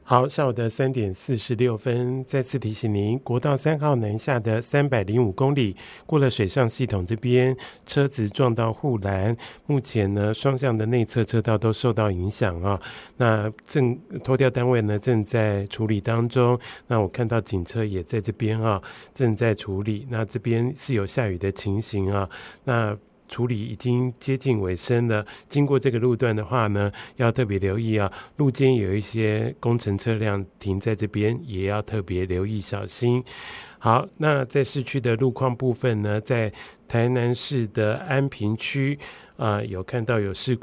好，下午的3:46，再次提醒您，国道3号南下的305公里，过了水上系统这边，车子撞到护栏，目前呢双向的内侧车道都受到影响啊。那拖吊单位呢正在处理当中，那我看到警车也在这边啊，正在处理。那这边是有下雨的情形啊，那处理已经接近尾声了，经过这个路段的话呢，要特别留意啊，路肩有一些工程车辆停在这边，也要特别留意小心。好，那在市区的路况部分呢，在台南市的安平区有看到有事故。